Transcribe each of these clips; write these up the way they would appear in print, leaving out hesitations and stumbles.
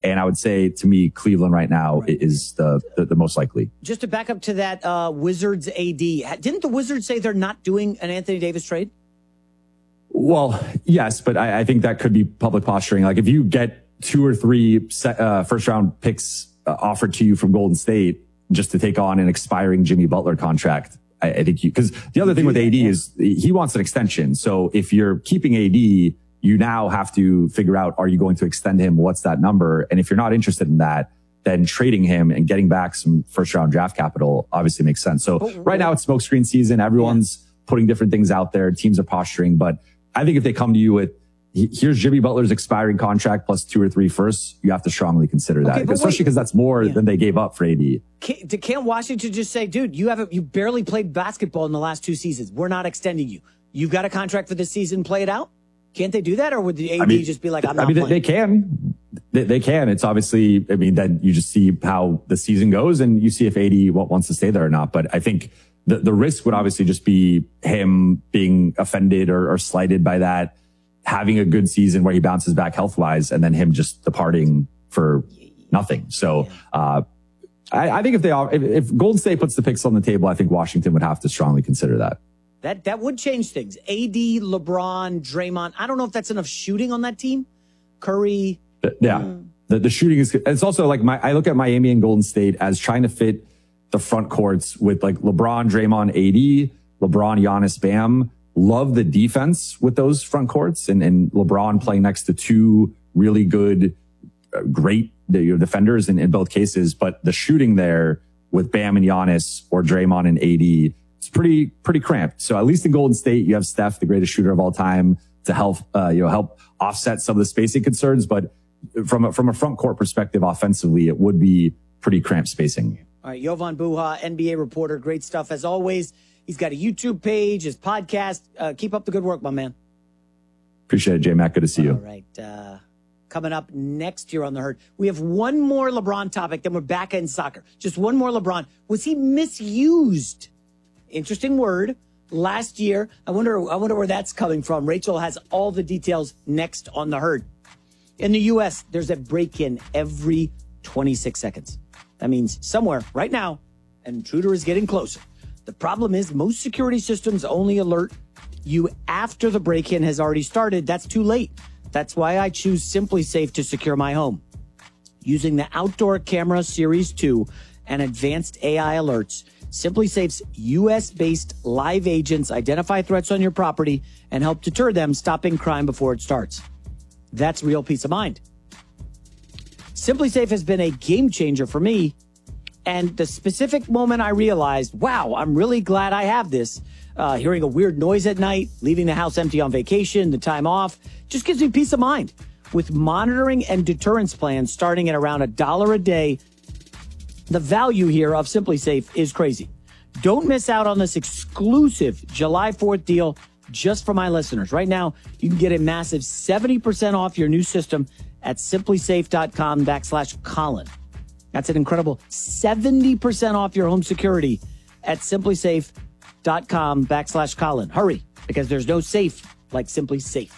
And I would say, to me, Cleveland right now is the most likely. Just to back up to that Wizards AD, didn't the Wizards say they're not doing an Anthony Davis trade? Well, yes, but I think that could be public posturing. Like, if you get 2 or 3 first-round picks offered to you from Golden State just to take on an expiring Jimmy Butler contract, I think because the other thing with AD is he wants an extension. So if you're keeping AD, you now have to figure out, are you going to extend him? What's that number? And if you're not interested in that, then trading him and getting back some first round draft capital obviously makes sense. So right now it's smokescreen season. Everyone's putting different things out there. Teams are posturing, but I think if they come to you with, here's Jimmy Butler's expiring contract plus 2 or 3 firsts, you have to strongly consider that, especially because that's more than they gave up for AD. Can't Washington just say, dude, you barely played basketball in the last 2 seasons. We're not extending you. You've got a contract for this season. Play it out. Can't they do that? Or would the AD just be like, I'm not playing? They can. They can. It's obviously, then you just see how the season goes and you see if AD wants to stay there or not. But I think the risk would obviously just be him being offended or slighted by that, having a good season where he bounces back health-wise, and then him just departing for nothing. So I think if Golden State puts the picks on the table, I think Washington would have to strongly consider that. That would change things. AD, LeBron, Draymond. I don't know if that's enough shooting on that team. Curry. The shooting is. It's also like I look at Miami and Golden State as trying to fit the front courts with like LeBron, Draymond, AD, LeBron, Giannis, Bam. Love the defense with those front courts and LeBron playing next to 2 really good, great defenders in both cases. But the shooting there with Bam and Giannis or Draymond and AD, it's pretty cramped. So at least in Golden State, you have Steph, the greatest shooter of all time, to help offset some of the spacing concerns. But from a front court perspective, offensively, it would be pretty cramped spacing. All right, Jovan Buha, NBA reporter, great stuff as always. He's got a YouTube page, his podcast. Keep up the good work, my man. Appreciate it, J-Mac. Good to see you. All right. Coming up next year on The Herd, we have one more LeBron topic, then we're back in soccer. Just one more LeBron. Was he misused? Interesting word. Last year. I wonder where that's coming from. Rachel has all the details next on The Herd. In the U.S., there's a break-in every 26 seconds. That means somewhere right now, an intruder is getting closer. The problem is most security systems only alert you after the break-in has already started. That's too late. That's why I choose SimpliSafe to secure my home. Using the Outdoor Camera Series 2 and advanced AI alerts, SimpliSafe's U.S.-based live agents identify threats on your property and help deter them, stopping crime before it starts. That's real peace of mind. SimpliSafe has been a game changer for me. And the specific moment I realized, wow, I'm really glad I have this. Hearing a weird noise at night, leaving the house empty on vacation, the time off, just gives me peace of mind. With monitoring and deterrence plans starting at around $1 a day, the value here of SimpliSafe is crazy. Don't miss out on this exclusive July 4th deal just for my listeners. Right now, you can get a massive 70% off your new system at simplisafe.com/Colin. That's an incredible 70% off your home security at simplisafe.com/Colin. Hurry, because there's no safe like SimpliSafe.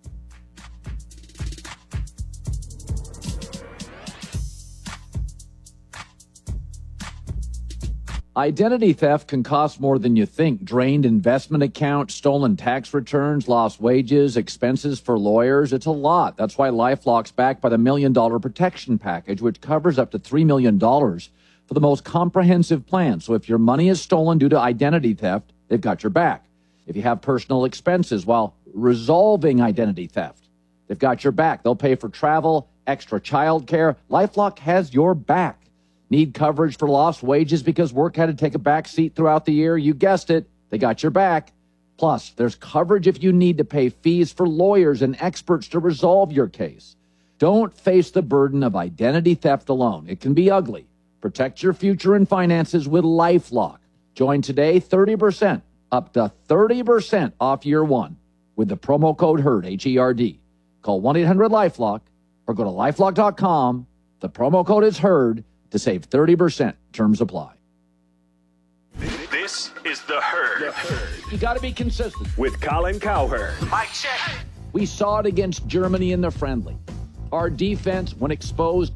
Identity theft can cost more than you think. Drained investment accounts, stolen tax returns, lost wages, expenses for lawyers. It's a lot. That's why LifeLock's backed by the $1 Million Protection Package, which covers up to $3 million for the most comprehensive plan. So if your money is stolen due to identity theft, they've got your back. If you have personal expenses while resolving identity theft, they've got your back. They'll pay for travel, extra child care. LifeLock has your back. Need coverage for lost wages because work had to take a back seat throughout the year? You guessed it. They got your back. Plus, there's coverage if you need to pay fees for lawyers and experts to resolve your case. Don't face the burden of identity theft alone. It can be ugly. Protect your future and finances with LifeLock. Join today, 30%, up to 30% off year one with the promo code HERD, H-E-R-D. Call 1-800-LifeLock or go to LifeLock.com. The promo code is HERD to save 30%. Terms apply. This is The Herd. You got to be consistent. With Colin Cowherd. Mic check. We saw it against Germany in the friendly. Our defense, when exposed,